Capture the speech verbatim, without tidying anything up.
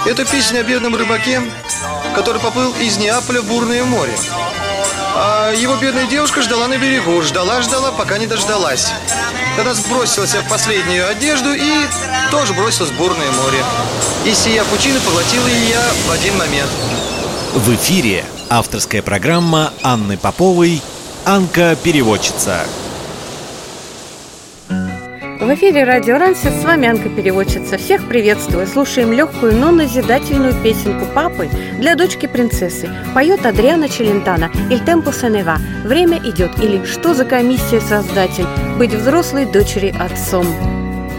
Это песня о бедном рыбаке, который поплыл из Неаполя в бурное море. А его бедная девушка ждала на берегу, ждала-ждала, пока не дождалась. Тогда сбросила себя в последнюю одежду и тоже бросилась в бурное море. И сия пучина поглотила ее в один момент. В эфире авторская программа Анны Поповой «Анка-переводчица». В эфире Радио Рансер, с вами Анка-переводчица. Всех приветствую. Слушаем легкую, но назидательную песенку папы для дочки-принцессы. Поет Адриана Челентано «Il tempo se ne va». Время идет, или «Что за комиссия, создатель? Быть взрослой дочери отцом».